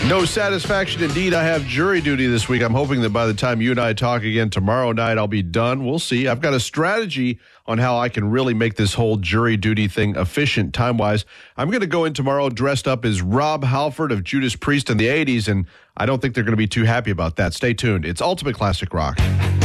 No satisfaction indeed. I have jury duty this week. I'm hoping that by the time you and I talk again tomorrow night, I'll be done. We'll see. I've got a strategy on how I can really make this whole jury duty thing efficient time-wise. I'm going to go in tomorrow dressed up as Rob Halford of Judas Priest in the 80s, and I don't think they're going to be too happy about that. Stay tuned. It's Ultimate Classic Rock.